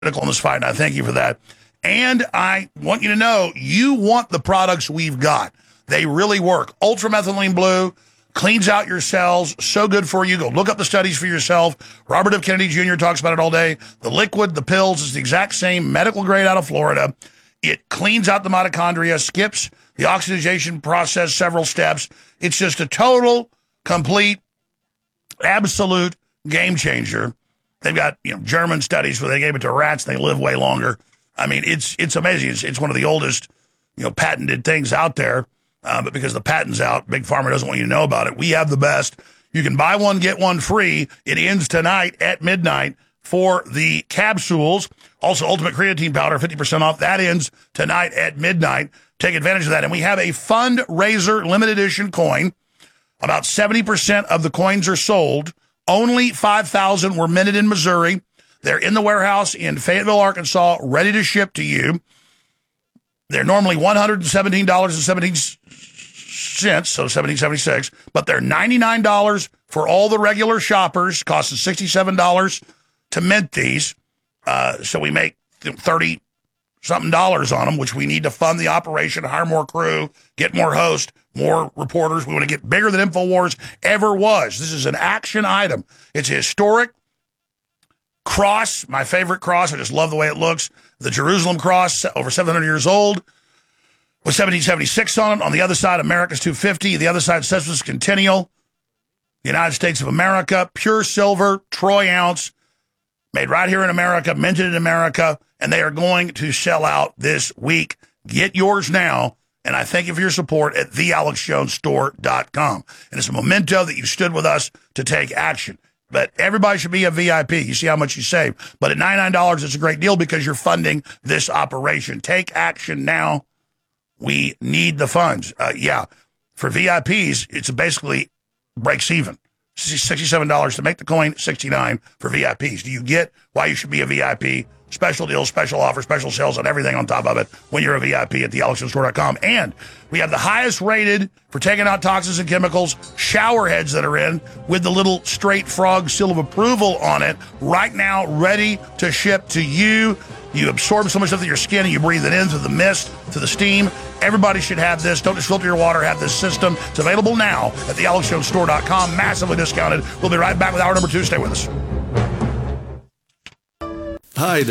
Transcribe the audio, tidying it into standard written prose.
critical in this fight, and I thank you for that. And I want you to know you want the products we've got. They really work. Ultramethylene Blue cleans out your cells. So good for you. Go look up the studies for yourself. Robert F. Kennedy Jr. talks about it all day. The liquid, the pills, is the exact same medical grade out of Florida. It cleans out the mitochondria, skips the oxidation process several steps. It's just a total, complete, absolute game changer. They've got German studies where they gave it to rats. They live way longer. I mean, it's amazing. It's one of the oldest patented things out there. But because the patent's out, Big Pharma doesn't want you to know about it. We have the best. You can buy one, get one free. It ends tonight at midnight for the capsules. Also, Ultimate Creatine Powder, 50% off. That ends tonight at midnight. Take advantage of that. And we have a fundraiser limited edition coin. About 70% of the coins are sold. Only 5,000 were minted in Missouri. They're in the warehouse in Fayetteville, Arkansas, ready to ship to you. They're normally $117.17, so $17.76, but they're $99 for all the regular shoppers. Costs us $67 to mint these. So we make $30-something on them, which we need to fund the operation, hire more crew, get more hosts, more reporters. We want to get bigger than InfoWars ever was. This is an action item. It's a historic cross, my favorite cross. I just love the way it looks. The Jerusalem cross, over 700 years old, with 1776 on it. On the other side, America's 250. The other side, Cestus Centennial, United States of America, pure silver, troy ounce, made right here in America, minted in America, and they are going to sell out this week. Get yours now, and I thank you for your support at thealexjonesstore.com. And it's a memento that you stood with us to take action. But everybody should be a VIP. You see how much you save. But at $99, it's a great deal because you're funding this operation. Take action now. We need the funds. For VIPs, it's basically breaks even. $67 to make the coin, $69 for VIPs. Do you get why you should be a VIP? Special deals, special offers, special sales, and everything on top of it when you're a VIP at thealexjonesstore.com. And we have the highest rated for taking out toxins and chemicals shower heads that are in with the little straight frog seal of approval on it right now, ready to ship to you. You absorb so much stuff in your skin and you breathe it in through the mist, through the steam. Everybody should have this. Don't just filter your water. Have this system. It's available now at thealexjonesstore.com. Massively discounted. We'll be right back with hour number 2. Stay with us. Hi,